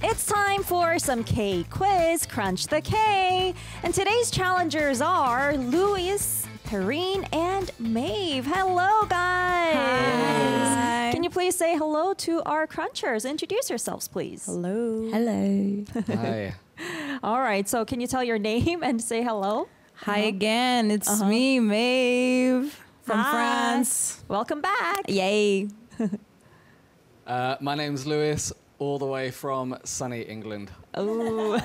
It's time for some K quiz, Crunch the K. And today's challengers are Luis, Perrine, and Maeve. Hello, guys. Hi. Can you please say hello to our crunchers? Introduce yourselves, please. Hello. Hello. Hi. All right, so can you tell your name and say hello? Hi again. It's me, Maeve from Hi. France. Welcome back. Yay. My name's Lewis, all the way from sunny England. Ooh.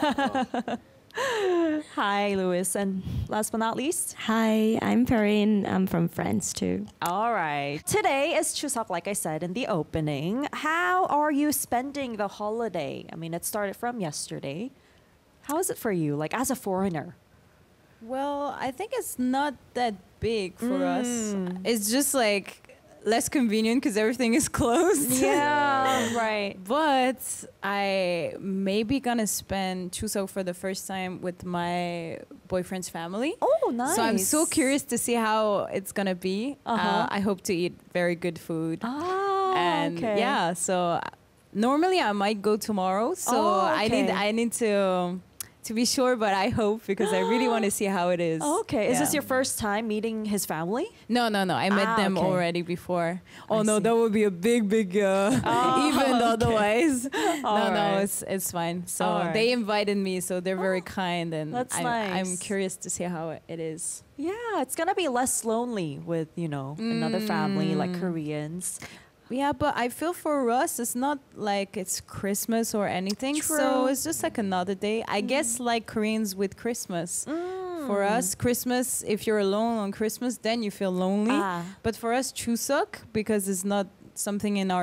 Hi, Luis. And last but not least, Hi, I'm Perrine. I'm from France too. all right. Today is Chuseok, like I said in the opening. How are you spending the holiday? I mean, it started from yesterday. How is it for you, like as a foreigner? Well, I think it's not that big for us. It's just like less convenient because everything is closed. Yeah, right. But I may be gonna spend Chuseok for the first time with my boyfriend's family. Oh, nice. So I'm so curious to see how it's gonna be. I hope to eat very good food. Ah, And okay. yeah, so normally I might go tomorrow. So Oh, okay. I need to be sure, but I hope because I really want to see how it is. Okay. Is this Yeah. your first time meeting his family? No. I met them okay. already before. Oh I no, see. that would be a big event otherwise. All No, right. it's fine. So All right. they invited me, so they're very kind, and That's I'm nice. curious to see how it is. Yeah, it's gonna be less lonely with, another family like Koreans. Yeah, but I feel for us, it's not like it's Christmas or anything. True. So it's just like another day. I guess like Koreans with Christmas. For us, Christmas, if you're alone on Christmas, then you feel lonely. Ah. But for us, Chuseok, because it's not something in our